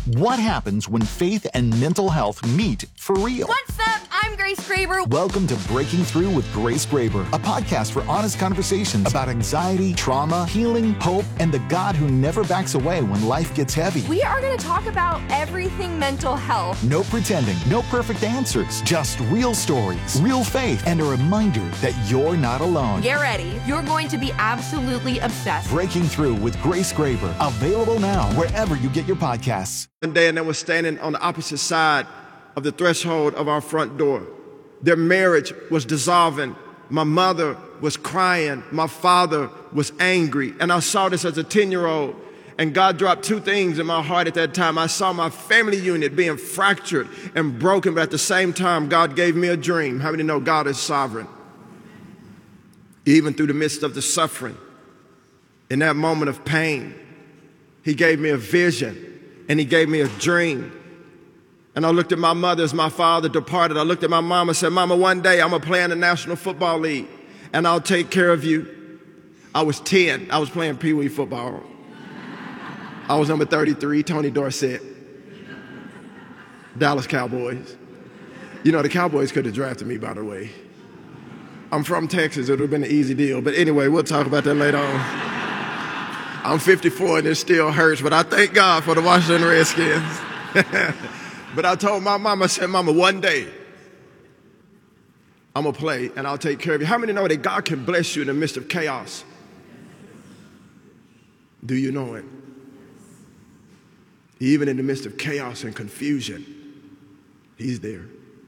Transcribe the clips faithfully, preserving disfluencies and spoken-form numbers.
What happens when faith and mental health meet for real? What's up? I'm Grace Graber. Welcome to Breaking Through with Grace Graber, a podcast for honest conversations about anxiety, trauma, healing, hope, and the God who never backs away when life gets heavy. We are going to talk about everything mental health. No pretending, no perfect answers, just real stories, real faith, and a reminder that you're not alone. Get ready. You're going to be absolutely obsessed. Breaking Through with Grace Graber, available now wherever you get your podcasts. One day, and they were standing on the opposite side of the threshold of our front door. Their marriage was dissolving. My mother was crying. My father was angry. And I saw this as a ten-year-old. And God dropped two things in my heart at that time. I saw my family unit being fractured and broken, but at the same time, God gave me a dream. How many know God is sovereign? Even through the midst of the suffering, in that moment of pain, He gave me a vision. And He gave me a dream. And I looked at my mother as my father departed. I looked at my mama and said, Mama, one day I'm going to play in the National Football League, and I'll take care of you. I was ten. I was playing Pee Wee football. I was number thirty-three, Tony Dorsett, Dallas Cowboys. You know, the Cowboys could have drafted me, by the way. I'm from Texas. It would have been an easy deal. But anyway, we'll talk about that later on. I'm fifty-four and it still hurts, but I thank God for the Washington Redskins. But I told my mama, I said, Mama, one day I'm going to play and I'll take care of you. How many know that God can bless you in the midst of chaos? Do you know it? Even in the midst of chaos and confusion, He's there.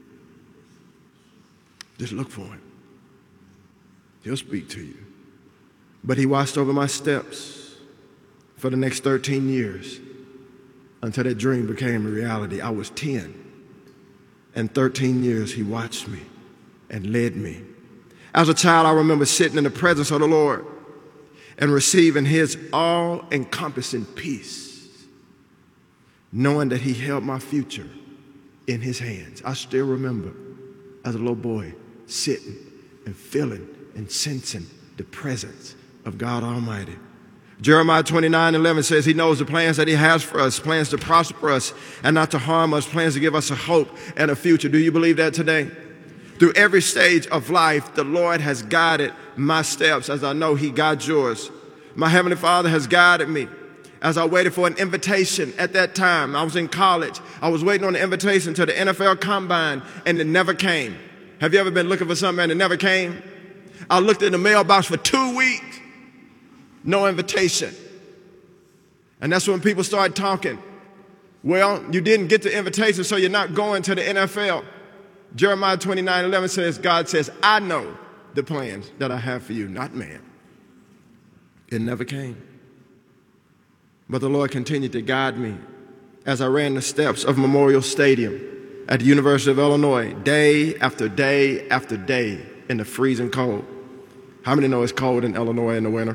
Just look for Him. He'll speak to you. But He watched over my steps for the next thirteen years until that dream became a reality. I was ten, and thirteen years He watched me and led me. As a child, I remember sitting in the presence of the Lord and receiving His all-encompassing peace, knowing that He held my future in His hands. I still remember as a little boy sitting and feeling and sensing the presence of God Almighty. Jeremiah twenty-nine eleven says He knows the plans that He has for us, plans to prosper us and not to harm us, plans to give us a hope and a future. Do you believe that today? Through every stage of life, the Lord has guided my steps, as I know He guides yours. My Heavenly Father has guided me as I waited for an invitation at that time. I was in college. I was waiting on the invitation to the N F L Combine, and it never came. Have you ever been looking for something and it never came? I looked in the mailbox for two weeks. No invitation. And that's when people started talking. Well, you didn't get the invitation, so you're not going to the N F L. Jeremiah twenty-nine eleven says, God says, I know the plans that I have for you, not man. It never came. But the Lord continued to guide me as I ran the steps of Memorial Stadium at the University of Illinois, day after day after day in the freezing cold. How many know it's cold in Illinois in the winter?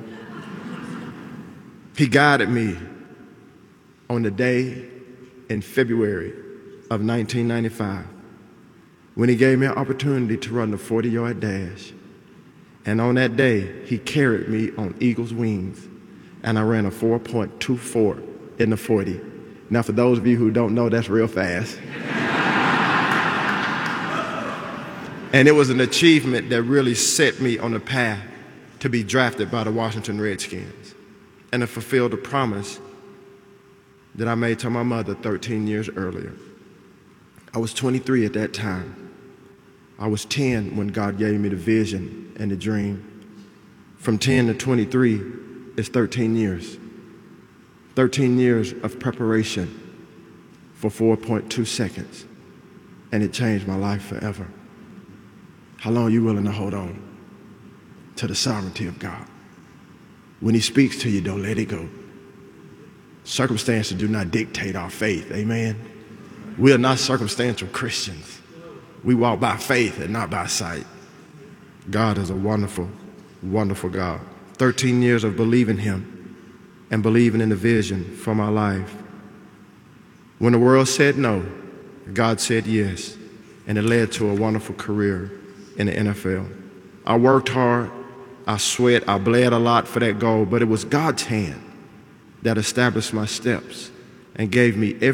He guided me on the day in February of nineteen ninety-five when He gave me an opportunity to run the forty-yard dash. And on that day, He carried me on eagle's wings, and I ran a four point two four in the forty. Now, for those of you who don't know, that's real fast. And it was an achievement that really set me on the path to be drafted by the Washington Redskins. And to fulfill the promise that I made to my mother thirteen years earlier. I was twenty-three at that time. I was ten when God gave me the vision and the dream. From ten to twenty-three is thirteen years. thirteen years of preparation for four point two seconds. And it changed my life forever. How long are you willing to hold on to the sovereignty of God? When He speaks to you, don't let it go. Circumstances do not dictate our faith. Amen. We are not circumstantial Christians. We walk by faith and not by sight. God is a wonderful, wonderful God. thirteen years of believing Him and believing in the vision for my life. When the world said no, God said yes, and it led to a wonderful career in the N F L. I worked hard. I sweat, I bled a lot for that goal, but it was God's hand that established my steps and gave me every